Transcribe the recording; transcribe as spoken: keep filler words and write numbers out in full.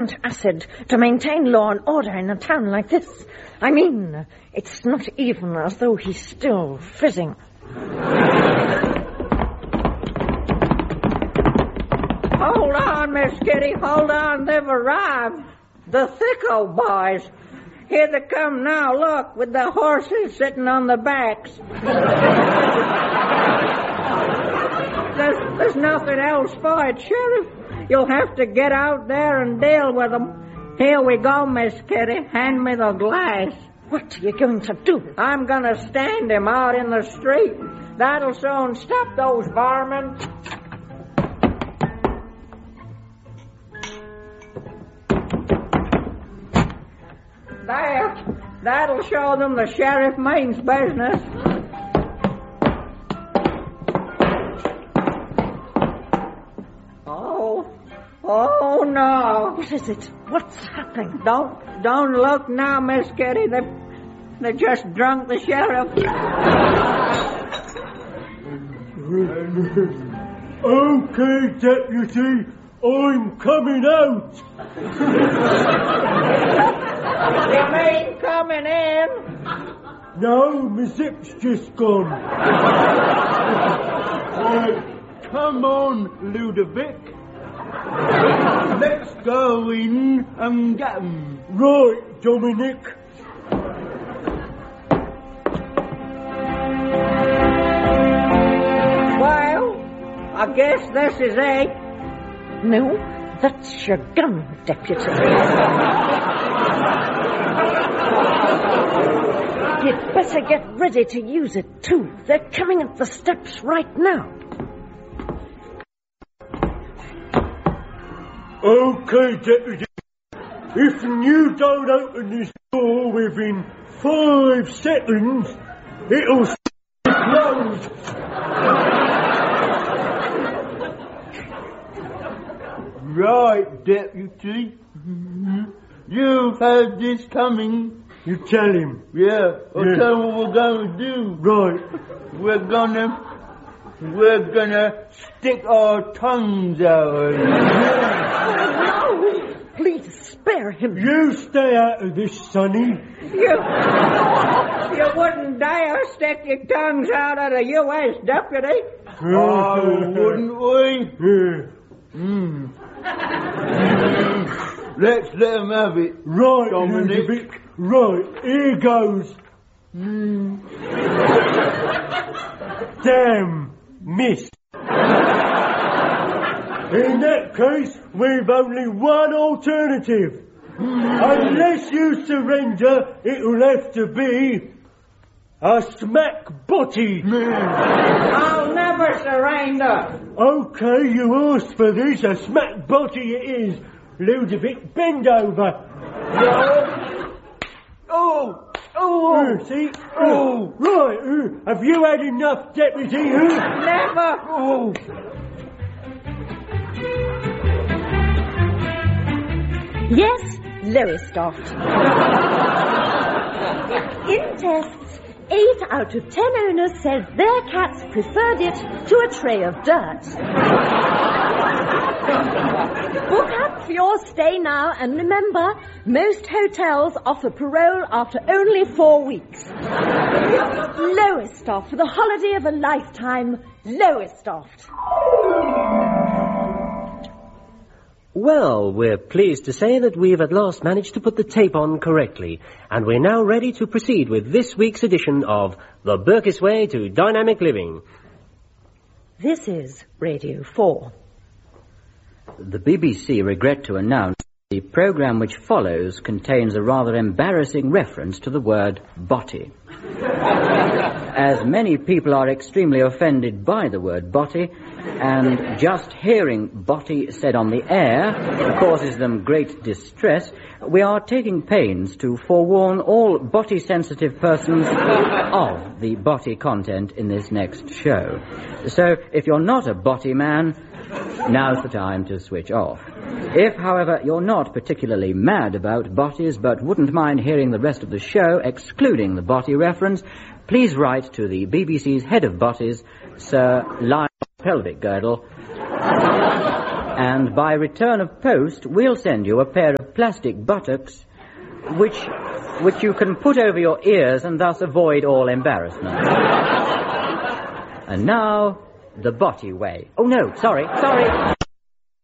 want acid to maintain law and order in a town like this. I mean, it's not even as though he's still fizzing. Hold on, Miss Kitty, hold on. They've arrived. The Thicko boys. Here they come now, look, with the horses sitting on the backs. there's, there's nothing else for it, Sheriff. You'll have to get out there and deal with them. Here we go, Miss Kitty. Hand me the glass. What are you going to do? I'm going to stand him out in the street. That'll soon stop those varmints. There. That'll show them the sheriff means business. Oh. Oh, no. What is it? What's happening? Don't, don't look now, Miss Kitty. They, they just drunk the sheriff. Okay, Deputy. I'm coming out. You mean coming in? No, my zip's just gone. uh, come on, Ludovic. Let's go in and get 'em. Right, Dominic. Well, I guess this is it. No, that's your gun, Deputy. You'd better get ready to use it, too. They're coming up the steps right now. Okay, Deputy. If you don't open this door within five seconds, it'll stay closed. Right, Deputy. You've heard this coming. You tell him. Yeah, I'll Yeah. tell him what we're going to do. Right. We're gonna... We're gonna stick our tongues out. No! Please spare him. You stay out of this, Sonny. You, you wouldn't dare stick your tongues out at a U S deputy. Oh, wouldn't we? Yeah. Mm. Let's let him have it. Right, Dominic. Ludovic. Right, here goes. Mm. Damn, missed. In that case, we've only one alternative. Unless you surrender, it'll have to be a smack body. I'll never surrender. Okay, you asked for this. A smack body it is. Ludovic, bend over. Oh! Oh! Uh, see? Oh! Uh, right, uh, have you had enough, Deputy? Uh? Never. Oh! Yes, Lowestoft. In tests, eight out of ten owners said their cats preferred it to a tray of dirt. Book up for your stay now, and remember, most hotels offer parole after only four weeks. Lowestoft, for the holiday of a lifetime, Lowestoft. Well, we're pleased to say that we've at last managed to put the tape on correctly, and we're now ready to proceed with this week's edition of The Burkiss Way to Dynamic Living. This is Radio four. The B B C regret to announce the programme which follows contains a rather embarrassing reference to the word botty. As many people are extremely offended by the word botty, and just hearing botty said on the air causes them great distress, we are taking pains to forewarn all botty-sensitive persons of the botty content in this next show. So, if you're not a botty man, now's the time to switch off. If, however, you're not particularly mad about botties but wouldn't mind hearing the rest of the show, excluding the botty reference, please write to the B B C's head of botties, Sir Lionel Pelvic Girdle, And by return of post, we'll send you a pair of plastic buttocks which which you can put over your ears and thus avoid all embarrassment. And now, the Botty way. Oh, no, sorry, sorry.